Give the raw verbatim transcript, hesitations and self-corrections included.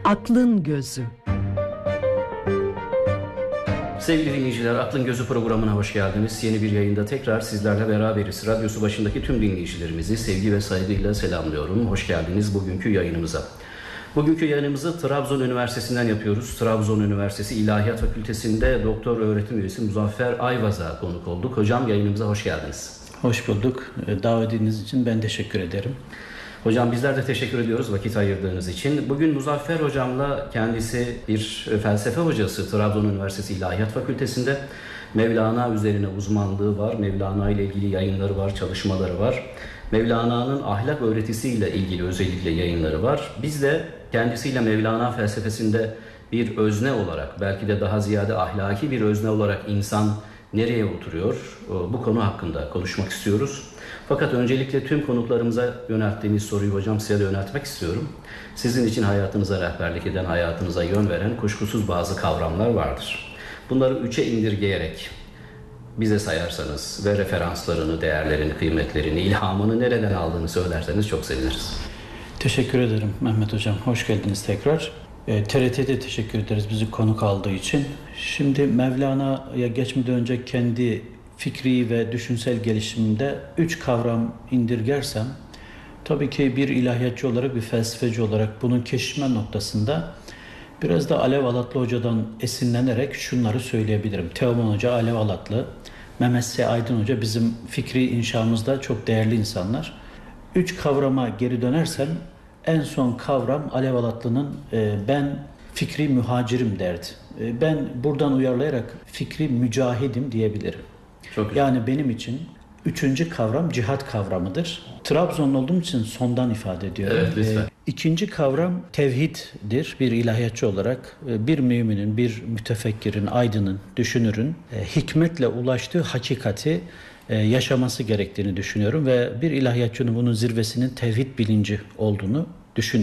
Aklın Gözü. Sevgili dinleyiciler, Aklın Gözü programına hoş geldiniz. Yeni bir yayında tekrar sizlerle beraberiz. Radyosu başındaki tüm dinleyicilerimizi sevgi ve saygıyla selamlıyorum. Hoş geldiniz bugünkü yayınımıza. Bugünkü yayınımızı Trabzon Üniversitesi'nden yapıyoruz. Trabzon Üniversitesi İlahiyat Fakültesi'nde doktor öğretim üyesi Muzaffer Ayvaz'a konuk olduk. Hocam, yayınımıza hoş geldiniz. Hoş bulduk. Davetiniz için ben teşekkür ederim. Hocam, bizler de teşekkür ediyoruz vakit ayırdığınız için. Bugün Muzaffer Hocam'la, kendisi bir felsefe hocası, Trabzon Üniversitesi İlahiyat Fakültesi'nde Mevlana üzerine uzmanlığı var. Mevlana ile ilgili yayınları var, çalışmaları var. Mevlana'nın ahlak öğretisiyle ilgili özellikle yayınları var. Biz de kendisiyle Mevlana felsefesinde bir özne olarak, belki de daha ziyade ahlaki bir özne olarak insan nereye oturuyor? Bu konu hakkında konuşmak istiyoruz. Fakat öncelikle tüm konuklarımıza yönelttiğimiz soruyu hocam size de yöneltmek istiyorum. Sizin için hayatınıza rehberlik eden, hayatınıza yön veren kuşkusuz bazı kavramlar vardır. Bunları üçe indirgeyerek bize sayarsanız ve referanslarını, değerlerini, kıymetlerini, ilhamını nereden aldığını söylerseniz çok seviniriz. Teşekkür ederim Mehmet Hocam. Hoş geldiniz tekrar. E, T R T'de teşekkür ederiz bizi konuk aldığı için. Şimdi Mevlana'ya geçmeden önce kendi fikri ve düşünsel gelişimimde üç kavram indirgersem, tabii ki bir ilahiyatçı olarak, bir felsefeci olarak bunun keşfime noktasında biraz da Alev Alatlı Hoca'dan esinlenerek şunları söyleyebilirim. Teoman Hoca, Alev Alatlı, Mehmet S. Aydın Hoca bizim fikri inşamızda çok değerli insanlar. Üç kavrama geri dönersem, en son kavram Alev Alatlı'nın e, ben fikri mühacirim derdi. E, ben buradan uyarlayarak fikri mücahidim diyebilirim. Çok güzel. Yani benim için üçüncü kavram cihat kavramıdır. Trabzonlu olduğum için sondan ifade ediyorum. Evet, lütfen. Ee, ikinci kavram tevhiddir. Bir ilahiyatçı olarak bir müminin, bir mütefekkirin, aydının, düşünürün hikmetle ulaştığı hakikati yaşaması gerektiğini düşünüyorum ve bir ilahiyatçının bunun zirvesinin tevhid bilinci olduğunu düşünüyorum.